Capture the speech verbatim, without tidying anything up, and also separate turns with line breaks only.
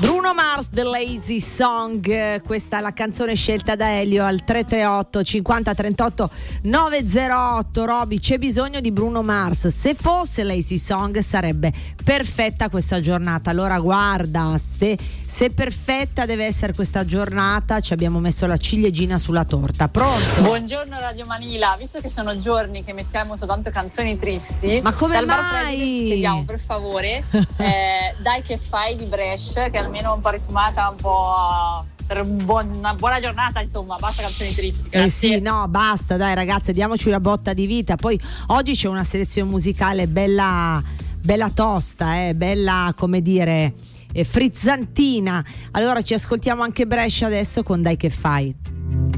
Bruno Mars, The Lazy Song, questa è la canzone scelta da Elio al tre tre otto cinquanta trentotto novecentotto. Roby, c'è bisogno di Bruno Mars, se fosse Lazy Song sarebbe perfetta questa giornata. Allora guarda, se, se perfetta deve essere questa giornata, ci abbiamo messo la ciliegina sulla torta. Pronto?
Buongiorno Radio Manila, visto che sono giorni che mettiamo soltanto canzoni tristi,
ma come
dal
mai?
Chiediamo per favore eh, Dai che fai di Brescia, che almeno un po' ritmata, un po' per un buon, una buona giornata, insomma, basta canzoni tristi. Grazie.
Eh sì, no, basta, dai ragazze, diamoci una botta di vita. Poi oggi c'è una selezione musicale bella, bella tosta, eh, bella, come dire, eh, frizzantina. Allora ci ascoltiamo anche Brescia adesso con Dai che fai.